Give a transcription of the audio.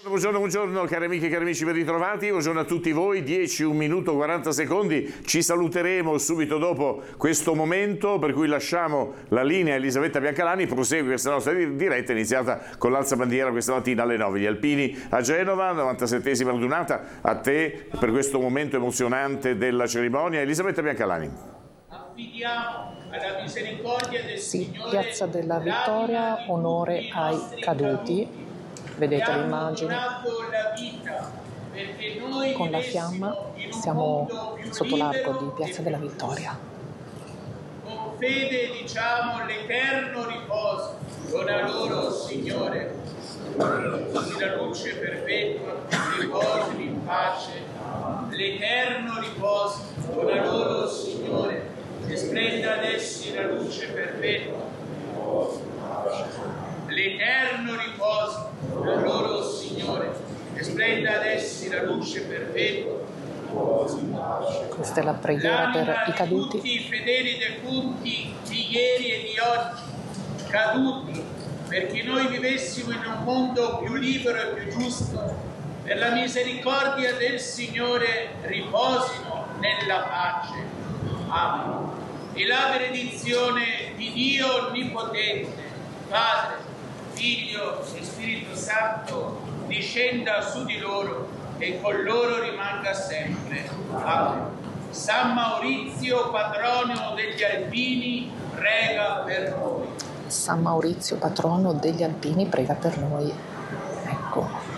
Buongiorno cari amiche e cari amici, ben ritrovati, buongiorno a tutti voi, 10, 1 minuto 40 secondi, ci saluteremo subito dopo questo momento per cui lasciamo la linea a Elisabetta Biancalani, prosegue questa nostra diretta iniziata con l'alzabandiera questa mattina alle 9, gli Alpini a Genova, 97esima radunata, a te per questo momento emozionante della cerimonia, Elisabetta Biancalani. Affidiamo alla misericordia del Signore, Piazza della Vittoria, onore ai caduti. Vedete le immagini con la fiamma, siamo sotto l'arco di Piazza della Vittoria. Con fede diciamo l'eterno riposo, dona loro Signore, la luce perpetua, riposi in pace, l'eterno riposo, dona loro Signore, e splenda ad essi la luce perpetua. L'eterno riposo al loro Signore, e splenda ad essi la luce perpetua. Questa è la preghiera per i caduti. Tutti i fedeli defunti di ieri e di oggi, caduti, perché noi vivessimo in un mondo più libero e più giusto, per la misericordia del Signore riposino nella pace. Amen. E la benedizione di Dio Onnipotente, Padre, Figlio e Spirito Santo discenda su di loro e con loro rimanga sempre. Amen. San Maurizio, patrono degli Alpini, prega per noi. San Maurizio, patrono degli Alpini, prega per noi. Ecco.